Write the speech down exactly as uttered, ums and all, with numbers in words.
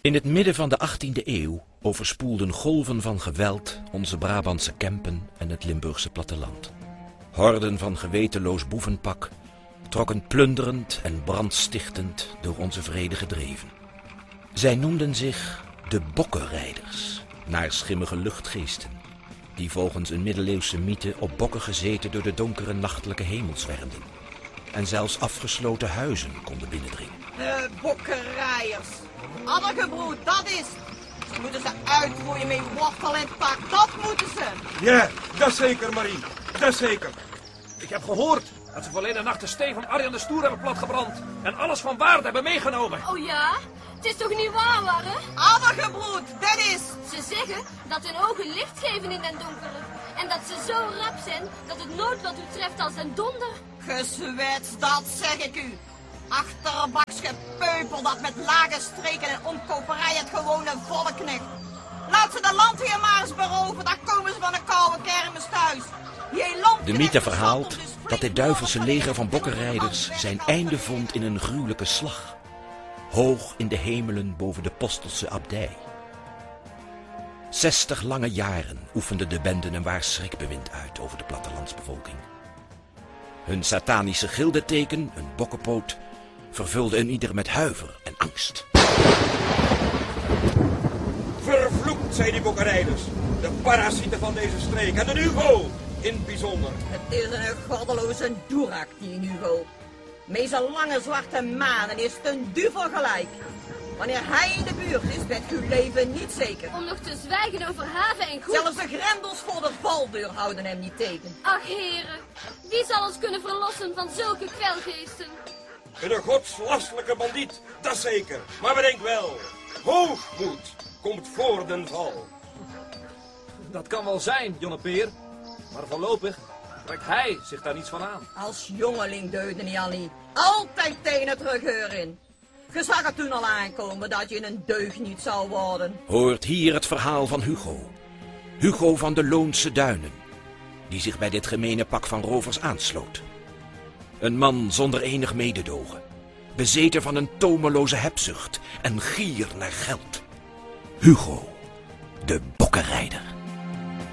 In het midden van de achttiende eeuw overspoelden golven van geweld onze Brabantse kempen en het Limburgse platteland. Horden van gewetenloos boevenpak trokken plunderend en brandstichtend door onze vrede gedreven. Zij noemden zich de bokkenrijders, naar schimmige luchtgeesten, die volgens een middeleeuwse mythe op bokken gezeten door de donkere nachtelijke hemel zwermden en zelfs afgesloten huizen konden binnendringen. De bokkenrijders. Addergebroed, dat is. Ze moeten ze uitroeien met wortel en tak, dat moeten ze. Ja, dat zeker, Marie. Dat zeker. Ik heb gehoord dat ze verleden nacht de steen van Arjan de Stoer hebben platgebrand en alles van waarde hebben meegenomen. Oh ja? Het is toch niet waar, Warre? Addergebroed, dat is. Ze zeggen dat hun ogen licht geven in den donkere. En dat ze zo rap zijn dat het nooit wat u treft als een donder. Gezwets, dat zeg ik u. Achterbaks gepeupel dat met lage streken en omkoperij het gewone volk knecht. Laat ze de landheer maar eens beroven, dan komen ze van een koude kermis thuis. De mythe verhaalt dat dit duivelse leger van bokkenrijders zijn einde vond in een gruwelijke slag, hoog in de hemelen boven de Postelse abdij. Zestig lange jaren oefende de bende een waar schrikbewind uit over de plattelandsbevolking. Hun satanische gildeteken, een bokkenpoot, vervulde een ieder met huiver en angst. Vervloekt zijn die bokkenrijders, de parasieten van deze streek en de Hugo in het bijzonder. Het is een goddeloze doerak, die Hugo. Met zijn lange zwarte manen is het een duivel gelijk. Wanneer hij in de buurt is, bent uw leven niet zeker. Om nog te zwijgen over haven en goed. Zelfs de grendels voor de valdeur houden hem niet tegen. Ach heren, wie zal ons kunnen verlossen van zulke kwelgeesten? Een godslastelijke bandiet, dat zeker. Maar bedenk wel, hoogmoed komt voor den val. Dat kan wel zijn, Jonne Peer. Maar voorlopig trekt hij zich daar niets van aan. Als jongeling deugde niet Annie. Altijd tegen het regeur in. Je zag het toen al aankomen dat je een deugniet zou worden. Hoort hier het verhaal van Hugo. Hugo van de Loonse Duinen, die zich bij dit gemene pak van rovers aansloot. Een man zonder enig mededogen, bezeten van een tomeloze hebzucht en gier naar geld. Hugo, de bokkenrijder.